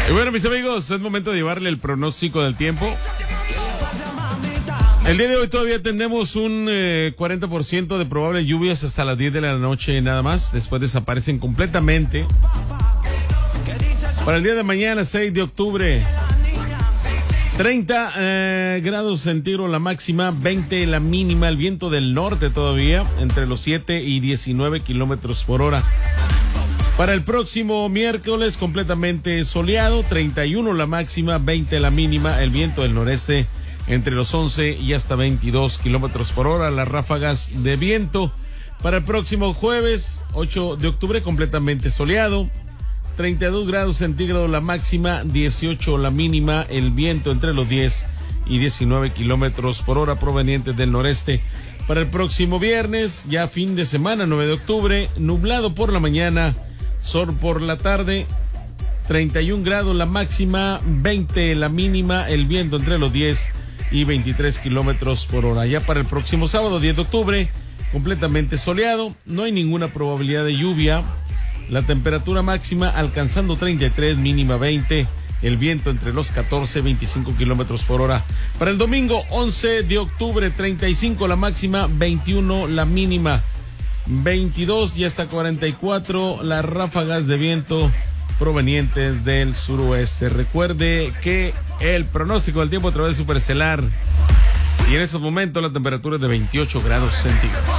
Y bueno, mis amigos, es momento de llevarle el pronóstico del tiempo. El día de hoy todavía tenemos un 40% de probables lluvias hasta las 10 de la noche nada más. Después desaparecen completamente. Para el día de mañana, 6 de octubre, 30 grados centígrados la máxima, 20 la mínima. El viento del norte todavía entre los 7 y 19 kilómetros por hora. Para el próximo miércoles, completamente soleado, 31 la máxima, 20 la mínima. El viento del noreste entre los 11 y hasta 22 kilómetros por hora, las ráfagas de viento. Para el próximo jueves, 8 de octubre, completamente soleado, 32 grados centígrados la máxima, 18 la mínima, el viento entre los 10 y 19 kilómetros por hora provenientes del noreste. Para el próximo viernes, ya fin de semana, 9 de octubre, nublado por la mañana, sol por la tarde, 31 grados la máxima, 20 la mínima, el viento entre los 10 y 23 kilómetros por hora. Ya para el próximo sábado, 10 de octubre, completamente soleado, no hay ninguna probabilidad de lluvia, la temperatura máxima alcanzando 33, mínima 20, el viento entre los 14 y 25 kilómetros por hora. Para el domingo, 11 de octubre, 35 la máxima, 21 la mínima, 22 y hasta 44 las ráfagas de viento provenientes del suroeste. Recuerde que el pronóstico del tiempo a través de Superestelar, y en estos momentos la temperatura es de 28 grados centígrados.